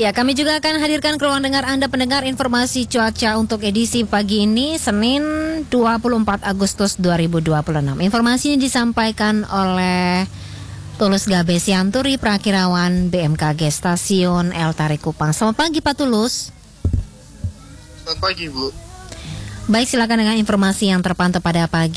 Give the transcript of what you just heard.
Ya, kami juga akan hadirkan ke ruang dengar Anda pendengar informasi cuaca untuk edisi pagi ini Senin 24 Agustus 2026. Informasinya disampaikan oleh Tulus Gabesianturi, Prakirawan BMKG Stasiun El Tarik Kupang. Selamat pagi Pak Tulus. Selamat pagi Bu. Baik, silakan dengan informasi yang terpantau pada pagi